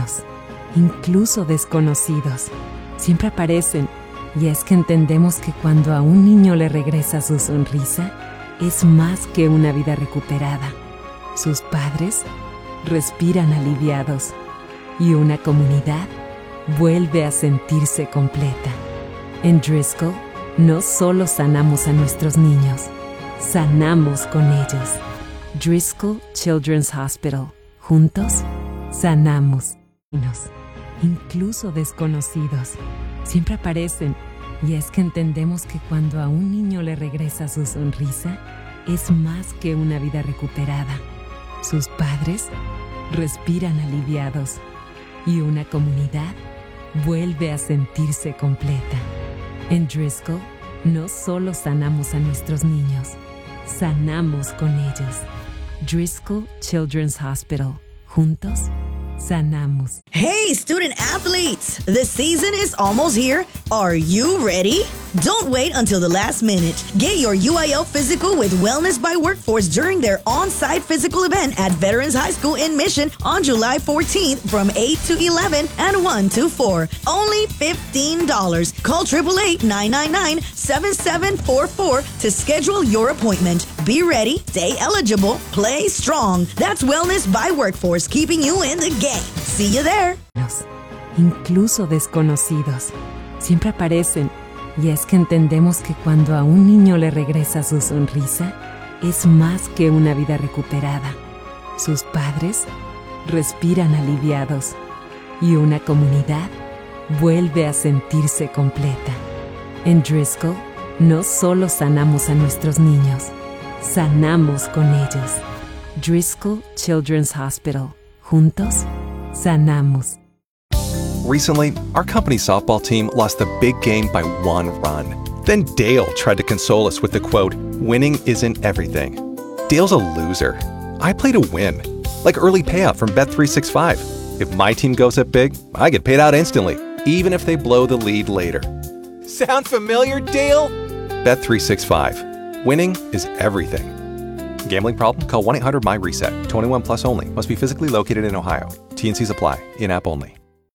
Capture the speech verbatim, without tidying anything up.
ajenos, incluso desconocidos, siempre aparecen. Y es que entendemos que cuando a un niño le regresa su sonrisa, es más que una vida recuperada. Sus padres respiran aliviados y una comunidad vuelve a sentirse completa. En Driscoll no solo sanamos a nuestros niños, sanamos con ellos. Driscoll Children's Hospital. Juntos, sanamos. Incluso desconocidos, siempre aparecen. Y es que entendemos que cuando a un niño le regresa su sonrisa, es más que una vida recuperada. Sus padres respiran aliviados y una comunidad vuelve a sentirse completa. En Driscoll no solo sanamos a nuestros niños, sanamos con ellos. Driscoll Children's Hospital. Juntos, sanamos. Hey, student athletes! The season is almost here. Are you ready? Don't wait until the last minute. Get your U I L physical with Wellness by Workforce during their on-site physical event at Veterans High School in Mission on July fourteenth from eight to eleven and one to four. Only fifteen dollars. Call eight eight eight, nine nine nine, seven seven four four to schedule your appointment. Be ready, stay eligible, play strong. That's Wellness by Workforce, keeping you in the game. See you there. Incluso desconocidos, siempre aparecen. Y es que entendemos que cuando a un niño le regresa su sonrisa, es más que una vida recuperada. Sus padres respiran aliviados y una comunidad vuelve a sentirse completa. En Driscoll no solo sanamos a nuestros niños, sanamos con ellos. Driscoll Children's Hospital. Juntos, sanamos. Recently, our company's softball team lost the big game by one run. Then Dale tried to console us with the quote, "Winning isn't everything." Dale's a loser. I play to win. Like early payout from Bet three sixty-five. If my team goes up big, I get paid out instantly, even if they blow the lead later. Sound familiar, Dale? Bet three sixty-five. Winning is everything. Gambling problem? Call one eight hundred M Y RESET. twenty-one plus only. Must be physically located in Ohio. T and Cs apply. In-app only.